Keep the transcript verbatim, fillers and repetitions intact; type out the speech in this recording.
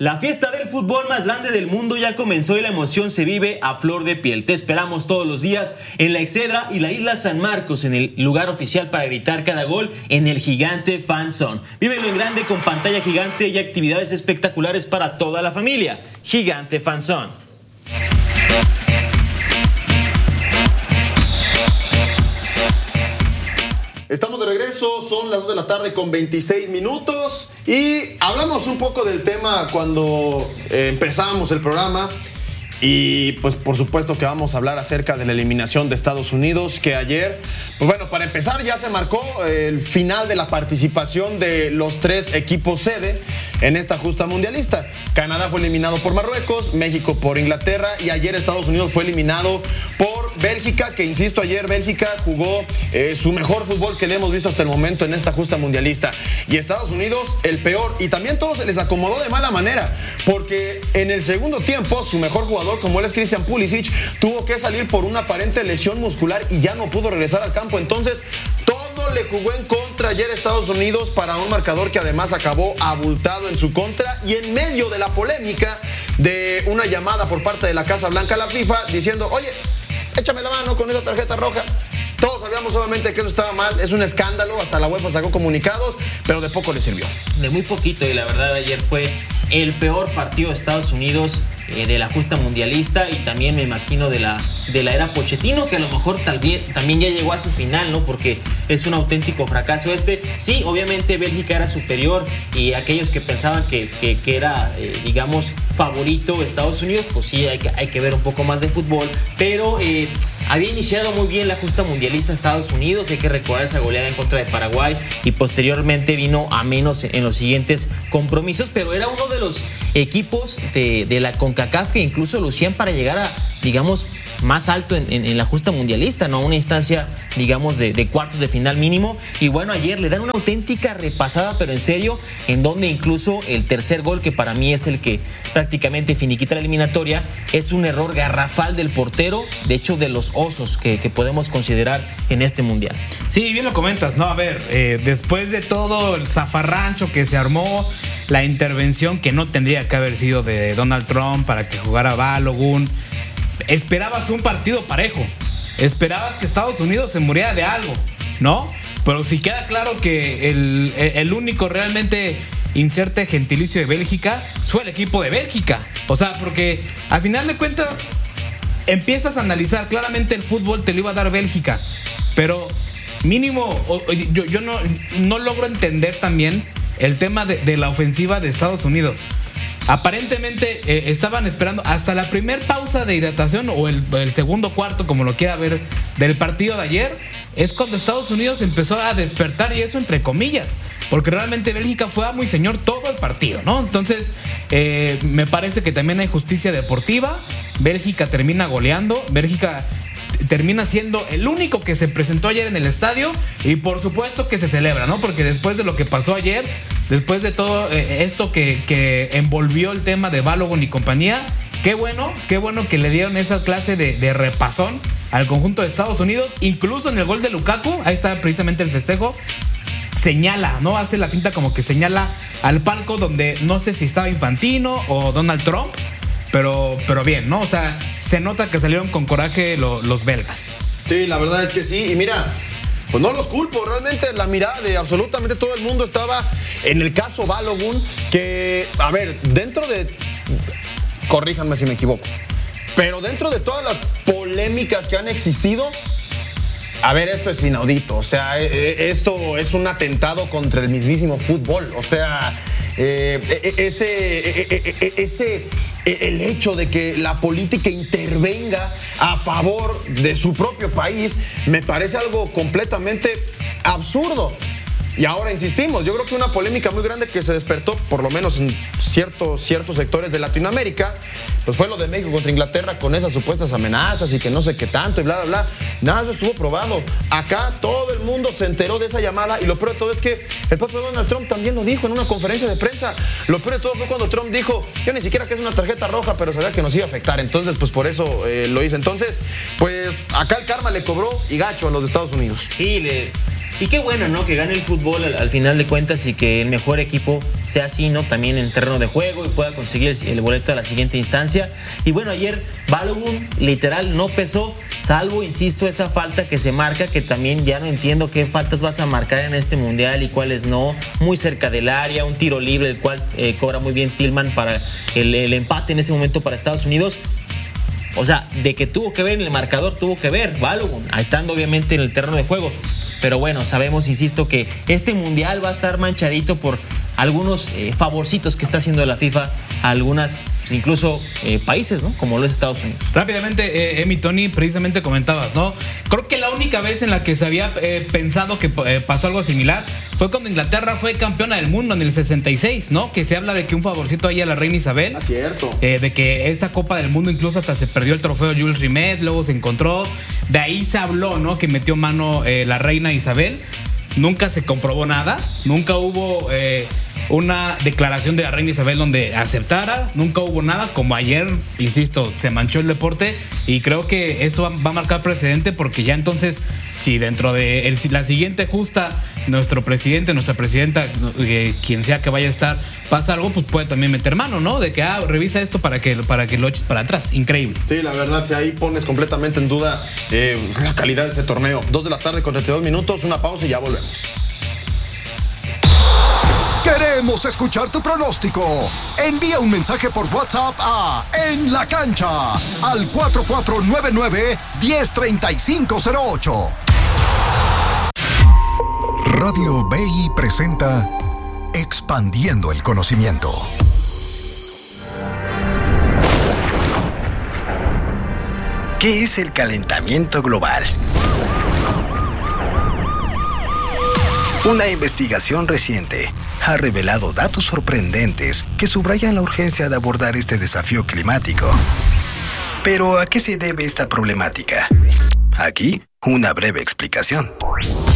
La fiesta del fútbol más grande del mundo ya comenzó y la emoción se vive a flor de piel. Te esperamos todos los días en la Excedra y la Isla San Marcos, en el lugar oficial para gritar cada gol en el Gigante Fan Zone. Vívelo en grande con pantalla gigante y actividades espectaculares para toda la familia. Gigante Fan Zone. Estamos de regreso, son las dos de la tarde con veintiséis minutos y hablamos un poco del tema cuando eh, empezamos el programa y pues por supuesto que vamos a hablar acerca de la eliminación de Estados Unidos, que ayer, pues bueno, para empezar ya se marcó el final de la participación de los tres equipos sede en esta justa mundialista. Canadá fue eliminado por Marruecos, México por Inglaterra y ayer Estados Unidos fue eliminado por Bélgica, que insisto, ayer Bélgica jugó eh, su mejor fútbol que le hemos visto hasta el momento en esta justa mundialista. Y Estados Unidos el peor, y también todo se les acomodó de mala manera, porque en el segundo tiempo su mejor jugador, como él es Christian Pulisic, tuvo que salir por una aparente lesión muscular y ya no pudo regresar al campo. Entonces todo le jugó en contra ayer Estados Unidos para un marcador que además acabó abultado en su contra y en medio de la polémica de una llamada por parte de la Casa Blanca a la FIFA diciendo: oye, échame la mano con esa tarjeta roja. Todos sabíamos obviamente que eso estaba mal, es un escándalo, hasta la UEFA sacó comunicados, pero de poco le sirvió. De muy poquito, y la verdad ayer fue el peor partido de Estados Unidos eh, de la justa mundialista, y también me imagino de la, de la era Pochettino, que a lo mejor tal vez, también ya llegó a su final, ¿no? Porque es un auténtico fracaso este. Sí, obviamente Bélgica era superior, y aquellos que pensaban que, que, que era, eh, digamos, favorito Estados Unidos, pues sí, hay que, hay que ver un poco más de fútbol, pero eh, había iniciado muy bien la justa mundialista Estados Unidos. Hay que recordar esa goleada en contra de Paraguay y posteriormente vino a menos en los siguientes compromisos, pero era uno de los equipos de, de la CONCACAF que incluso lucían para llegar a, digamos, más alto en, en, en la justa mundialista, ¿no? Una instancia, digamos, de, de cuartos de final mínimo. Y bueno, ayer le dan una auténtica repasada, pero en serio, en donde incluso el tercer gol, que para mí es el que prácticamente finiquita la eliminatoria, es un error garrafal del portero, de hecho de los osos que, que podemos considerar en este mundial. Sí, bien lo comentas, ¿no? A ver, eh, después de todo el zafarrancho que se armó, la intervención que no tendría que haber sido de Donald Trump para que jugara Balogun, esperabas un partido parejo, esperabas que Estados Unidos se muriera de algo, ¿no? Pero si queda claro que el, el único realmente inserte gentilicio de Bélgica fue el equipo de Bélgica. O sea, porque al final de cuentas empiezas a analizar, claramente el fútbol te lo iba a dar Bélgica, pero mínimo yo, yo no, no logro entender también el tema de, de la ofensiva de Estados Unidos. Aparentemente eh, estaban esperando hasta la primer pausa de hidratación o el, el segundo cuarto, como lo quiera ver, del partido de ayer. Es cuando Estados Unidos empezó a despertar, y eso entre comillas, porque realmente Bélgica fue a muy señor todo el partido, ¿no? Entonces eh, me parece que también hay justicia deportiva. Bélgica termina goleando, Bélgica termina siendo el único que se presentó ayer en el estadio, y por supuesto que se celebra, ¿no? Porque después de lo que pasó ayer, después de todo eh, esto que, que envolvió el tema de Balogun y compañía, qué bueno, qué bueno que le dieron esa clase de, de repasón al conjunto de Estados Unidos. Incluso en el gol de Lukaku, ahí está precisamente el festejo, señala, ¿no? Hace la finta como que señala al palco donde no sé si estaba Infantino o Donald Trump, Pero, pero bien, ¿no? O sea, se nota que salieron con coraje lo, los belgas. Sí, la verdad es que sí. Y mira, pues no los culpo. Realmente la mirada de absolutamente todo el mundo estaba en el caso Balogun, que, a ver, dentro de... corríjanme si me equivoco, pero dentro de todas las polémicas que han existido, a ver, esto es inaudito. O sea, esto es un atentado contra el mismísimo fútbol. O sea, eh, ese, ese, el hecho de que la política intervenga a favor de su propio país me parece algo completamente absurdo. Y ahora insistimos, yo creo que una polémica muy grande que se despertó, por lo menos en ciertos, ciertos sectores de Latinoamérica, pues fue lo de México contra Inglaterra con esas supuestas amenazas y que no sé qué tanto y bla, bla, bla. Nada, eso estuvo probado. Acá todo el mundo se enteró de esa llamada, y lo peor de todo es que el propio Donald Trump también lo dijo en una conferencia de prensa. Lo peor de todo fue cuando Trump dijo, yo ni siquiera que es una tarjeta roja, pero sabía que nos iba a afectar. Entonces, pues por eso eh, lo hizo. Entonces, pues acá el karma le cobró y gacho a los de Estados Unidos. Sí, le... Y qué bueno, ¿no? Que gane el fútbol al, al final de cuentas y que el mejor equipo sea así, ¿no? También en terreno de juego y pueda conseguir el, el boleto a la siguiente instancia. Y bueno, ayer Balogun literal no pesó, salvo, insisto, esa falta que se marca, que también ya no entiendo qué faltas vas a marcar en este mundial y cuáles no. Muy cerca del área, un tiro libre, el cual eh, cobra muy bien Tillman para el, el empate en ese momento para Estados Unidos. O sea, de que tuvo que ver en el marcador, tuvo que ver Balogun, estando obviamente en el terreno de juego. Pero bueno, sabemos, insisto, que este mundial va a estar manchadito por algunos eh, favorcitos que está haciendo la FIFA a algunas, pues, incluso eh, países, ¿no? Como lo es Estados Unidos. Rápidamente, eh, Emi, Tony, precisamente comentabas, ¿no? Creo que la única vez en la que se había eh, pensado que eh, pasó algo similar fue cuando Inglaterra fue campeona del mundo en el sesenta y seis, ¿no? Que se habla de que un favorcito ahí a la reina Isabel. Ah, cierto. Eh, de que esa Copa del Mundo incluso hasta se perdió el trofeo Jules Rimet, luego se encontró. De ahí se habló, ¿no? Que metió mano eh, la reina Isabel. Nunca se comprobó nada, nunca hubo eh, una declaración de la reina Isabel donde aceptara, nunca hubo nada, como ayer, insisto, se manchó el deporte y creo que eso va, va a marcar precedente porque ya entonces, si dentro de el, la siguiente justa, nuestro presidente, nuestra presidenta, eh, quien sea que vaya a estar, pasa algo, pues puede también meter mano, ¿no? De que, ah, revisa esto para que, para que lo eches para atrás, increíble. Sí, la verdad, si ahí pones completamente en duda eh, la calidad de ese torneo. Dos de la tarde con treinta y dos minutos, una pausa y ya volvemos. Queremos escuchar tu pronóstico. Envía un mensaje por WhatsApp a En la Cancha al cuatro cuatro nueve nueve, uno cero tres cinco cero ocho. Radio B I presenta Expandiendo el Conocimiento. ¿Qué es el calentamiento global? Una investigación reciente ha revelado datos sorprendentes que subrayan la urgencia de abordar este desafío climático. Pero, ¿a qué se debe esta problemática? Aquí, una breve explicación.